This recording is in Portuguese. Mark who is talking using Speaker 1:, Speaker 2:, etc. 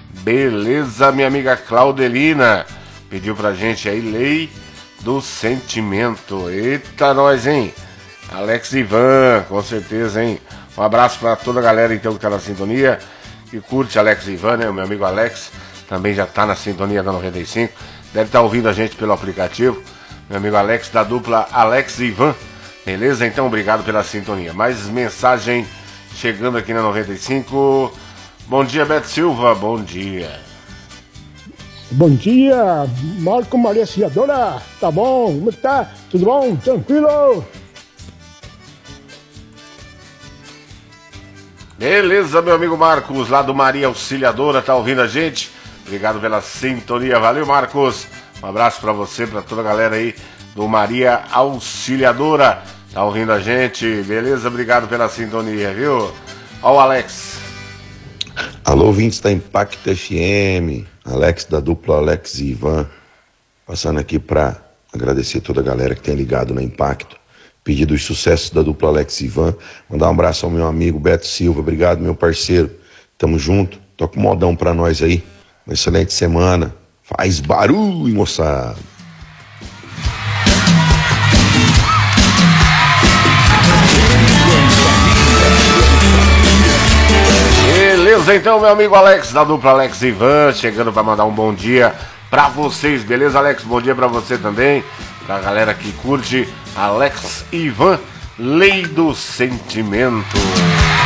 Speaker 1: Beleza, minha amiga Claudelina. Pediu pra gente aí Lei do Sentimento. Eita, nós, hein? Alex Ivan, com certeza, hein? Um abraço pra toda a galera, então, que tá na sintonia. Que curte Alex Ivan, né? O meu amigo Alex também já tá na sintonia da 95. Deve estar ouvindo a gente pelo aplicativo. Meu amigo Alex, da dupla Alex Ivan. Beleza? Então, obrigado pela sintonia. Mais mensagem chegando aqui na 95. Bom dia, Beto Silva. Bom dia.
Speaker 2: Bom dia, Marco Maria Auxiliadora. Tá bom? Como tá? Tudo bom? Tranquilo?
Speaker 1: Beleza, meu amigo Marcos, lá do Maria Auxiliadora, tá ouvindo a gente? Obrigado pela sintonia. Valeu, Marcos. Um abraço pra você, pra toda a galera aí do Maria Auxiliadora. Tá ouvindo a gente? Beleza? Obrigado pela sintonia, viu? Ó o Alex.
Speaker 3: Alô, ouvintes da Impacto FM. Alex, da dupla Alex e Ivan. Passando aqui pra agradecer toda a galera que tem ligado na Impacto. Pedir dos sucessos da dupla Alex e Ivan. Mandar um abraço ao meu amigo Beto Silva. Obrigado, meu parceiro. Tamo junto. Toca um modão pra nós aí. Uma excelente semana. Faz barulho, moçada.
Speaker 1: Beleza, então, meu amigo Alex, da dupla Alex e Ivan, chegando para mandar um bom dia pra vocês. Beleza, Alex? Bom dia pra você também. Pra galera que curte Alex e Ivan, Lei do Sentimento.